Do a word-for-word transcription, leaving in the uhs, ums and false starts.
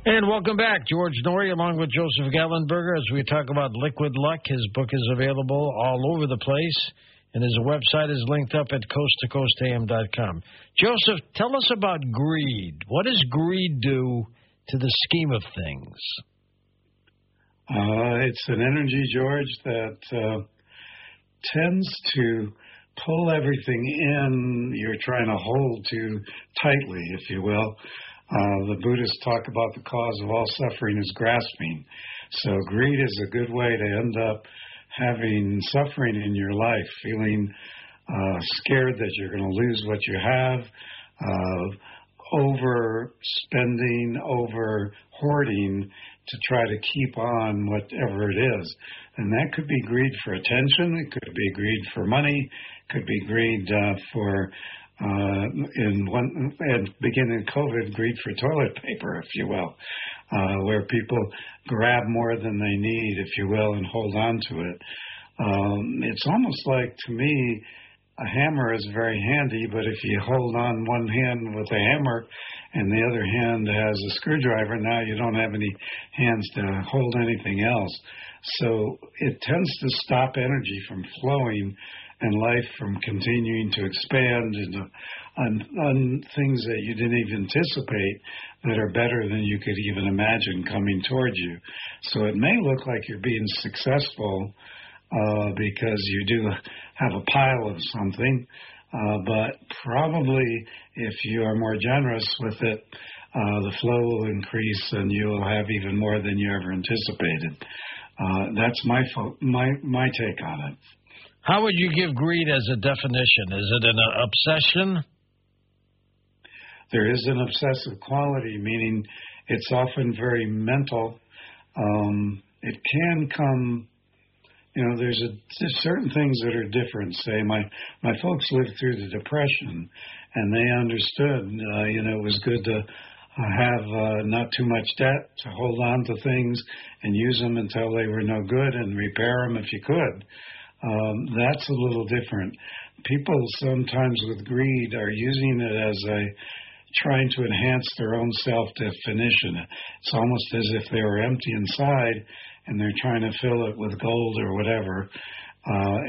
And welcome back. George Noory along with Joseph Gallenberger as we talk about Liquid Luck. His book is available all over the place, and his website is linked up at coast to coast a m dot com. Joseph, tell us about greed. What does greed do to the scheme of things? Uh, it's an energy, George, that uh, tends to pull everything in you're trying to hold to tightly, if you will. Uh, the Buddhists talk about the cause of all suffering is grasping. So greed is a good way to end up having suffering in your life, feeling uh, scared that you're going to lose what you have, uh, overspending, over hoarding to try to keep on whatever it is. And that could be greed for attention, it could be greed for money, it could be greed uh, for Uh, in one, and beginning of COVID, greed for toilet paper, if you will, uh, where people grab more than they need, if you will, and hold on to it. Um, it's almost like, to me, a hammer is very handy, but if you hold on one hand with a hammer and the other hand has a screwdriver, now you don't have any hands to hold anything else. So it tends to stop energy from flowing and life from continuing to expand into on, on things that you didn't even anticipate that are better than you could even imagine coming towards you. So it may look like you're being successful uh, because you do have a pile of something, uh, but probably if you are more generous with it, uh, the flow will increase and you'll have even more than you ever anticipated. Uh, that's my fo- my my take on it. How would you give greed as a definition? Is it an obsession? There is an obsessive quality, meaning it's often very mental. Um, it can come, you know, there's, a, there's certain things that are different. Say, my, my folks lived through the Depression, and they understood, uh, you know, it was good to uh, have uh, not too much debt, to hold on to things and use them until they were no good and repair them if you could. Um, that's a little different. People sometimes with greed are using it as a trying to enhance their own self-definition. It's almost as if they were empty inside and they're trying to fill it with gold or whatever. Uh,